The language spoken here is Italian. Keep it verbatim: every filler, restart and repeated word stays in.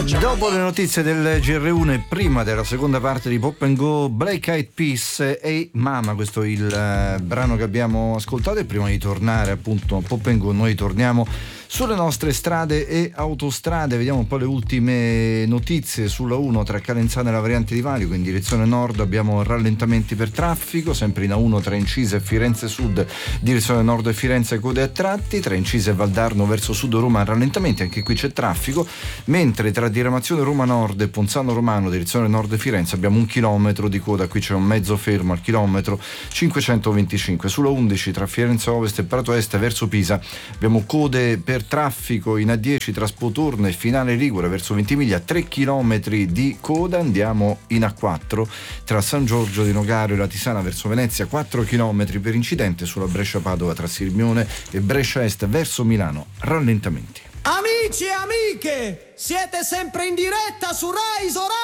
Dopo le notizie del G R uno e prima della seconda parte di Pop and Go, Black Eyed Peas e Mama, questo è il uh, brano che abbiamo ascoltato. E prima di tornare appunto a Pop and Go, noi torniamo sulle nostre strade e autostrade, vediamo un po' le ultime notizie. Sulla uno tra Calenzano e la variante di Valico in direzione nord abbiamo rallentamenti per traffico, sempre in A uno tra Incise e Firenze Sud direzione nord e Firenze code a tratti, tra Incise e Valdarno verso sud Roma rallentamenti, anche qui c'è traffico, mentre tra diramazione Roma Nord e Ponzano Romano direzione nord Firenze abbiamo un chilometro di coda, qui c'è un mezzo fermo al chilometro cinquecentoventicinque. Sulla undici tra Firenze Ovest e Prato Est verso Pisa abbiamo code per traffico in A dieci tra Spotorno e Finale Ligure verso Ventimiglia, tre chilometri di coda. Andiamo in A quattro tra San Giorgio di Nogaro e Latisana verso Venezia, quattro chilometri per incidente. Sulla Brescia Padova tra Sirmione e Brescia Est verso Milano rallentamenti. Amici e amiche, siete sempre in diretta su Rai Isoradio.